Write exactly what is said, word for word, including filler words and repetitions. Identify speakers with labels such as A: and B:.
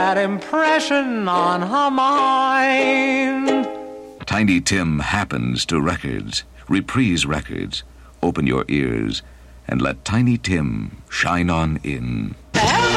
A: that impression on her mind.
B: Tiny Tim happens to records, Reprise Records. Open your ears and let Tiny Tim shine on in.